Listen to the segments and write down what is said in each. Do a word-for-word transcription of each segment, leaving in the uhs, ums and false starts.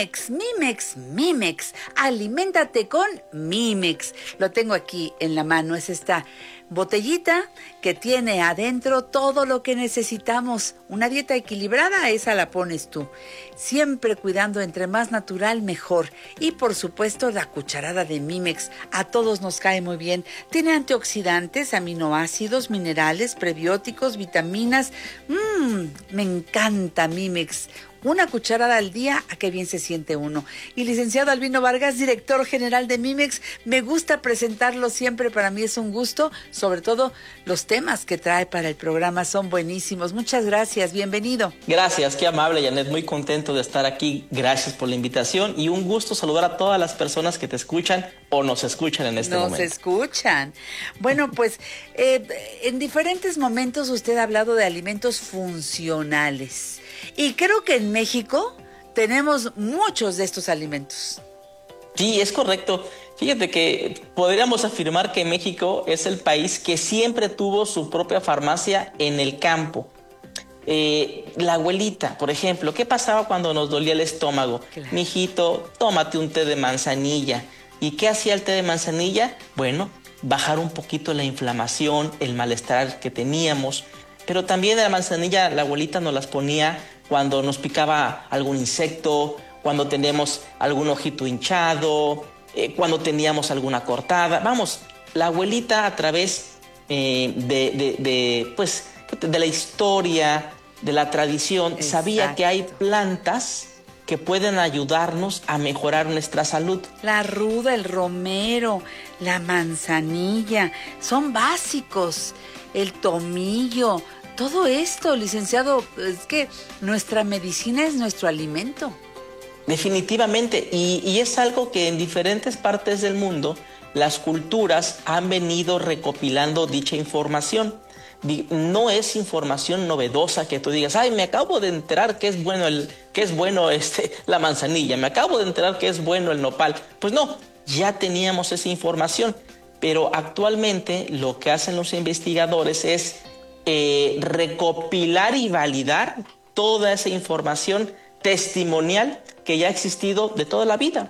Mimex, Mimex, Mimex. Aliméntate con Mimex. Lo tengo aquí en la mano. Es esta botellita que tiene adentro todo lo que necesitamos. Una dieta equilibrada, esa la pones tú. Siempre cuidando, entre más natural, mejor. Y por supuesto, la cucharada de Mimex. A todos nos cae muy bien. Tiene antioxidantes, aminoácidos, minerales, prebióticos, vitaminas. Mmm, me encanta Mimex. Una cucharada al día, a qué bien se siente uno. Y licenciado Albino Vargas, director general de Mimex, me gusta presentarlo siempre, para mí es un gusto, sobre todo los temas que trae para el programa son buenísimos. Muchas gracias, bienvenido. Gracias, qué amable, Janet, muy contento de estar aquí, gracias por la invitación y un gusto saludar a todas las personas que te escuchan o nos escuchan en este nos momento. Nos escuchan. Bueno, pues eh, en diferentes momentos usted ha hablado de alimentos funcionales. Y creo que en México tenemos muchos de estos alimentos. Sí, es correcto. Fíjate que podríamos afirmar que México es el país que siempre tuvo su propia farmacia en el campo. Eh, la abuelita, por ejemplo, ¿qué pasaba cuando nos dolía el estómago? Claro. Mijito, tómate un té de manzanilla. ¿Y qué hacía el té de manzanilla? Bueno, bajar un poquito la inflamación, el malestar que teníamos. Pero también la manzanilla, la abuelita nos las ponía cuando nos picaba algún insecto, cuando teníamos algún ojito hinchado, eh, cuando teníamos alguna cortada. Vamos, la abuelita a través eh, de, de, de, pues, de la historia, de la tradición, exacto, sabía que hay plantas que pueden ayudarnos a mejorar nuestra salud. La ruda, el romero, la manzanilla, son básicos. El tomillo, todo esto, licenciado, es que nuestra medicina es nuestro alimento. Definitivamente, y, y es algo que en diferentes partes del mundo las culturas han venido recopilando dicha información. No es información novedosa que tú digas, ay, me acabo de enterar que es bueno, el, que es bueno este, la manzanilla, me acabo de enterar que es bueno el nopal. Pues no, ya teníamos esa información. Pero actualmente lo que hacen los investigadores es eh, recopilar y validar toda esa información testimonial que ya ha existido de toda la vida.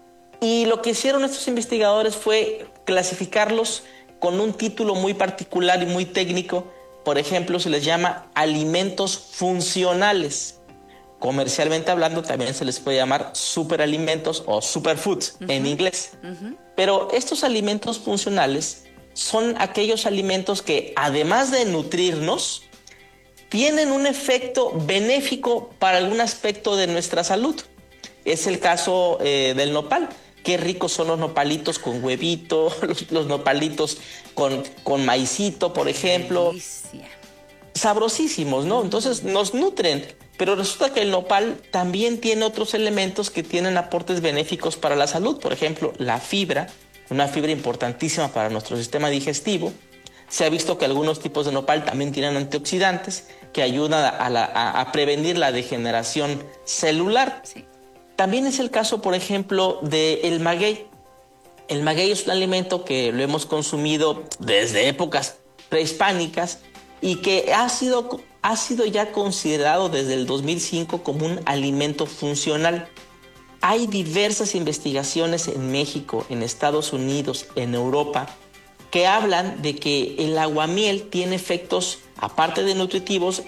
Y lo que hicieron estos investigadores fue clasificarlos con un título muy particular y muy técnico. Por ejemplo, se les llama alimentos funcionales. Comercialmente hablando, también se les puede llamar superalimentos o superfoods uh-huh. en inglés. Uh-huh. Pero estos alimentos funcionales son aquellos alimentos que, además de nutrirnos, tienen un efecto benéfico para algún aspecto de nuestra salud. Es el caso eh, del nopal. Qué ricos son los nopalitos con huevito, los, los nopalitos con, con maicito, por ejemplo. Delicia. Sabrosísimos, ¿no? Entonces nos nutren. Pero resulta que el nopal también tiene otros elementos que tienen aportes benéficos para la salud. Por ejemplo, la fibra, una fibra importantísima para nuestro sistema digestivo. Se ha visto que algunos tipos de nopal también tienen antioxidantes que ayudan a, la, a, a prevenir la degeneración celular. Sí. También es el caso, por ejemplo, del maguey. El maguey es un alimento que lo hemos consumido desde épocas prehispánicas y que ha sido... ha sido ya considerado desde el dos mil cinco como un alimento funcional. Hay diversas investigaciones en México, en Estados Unidos, en Europa, que hablan de que el aguamiel tiene efectos, aparte de nutritivos,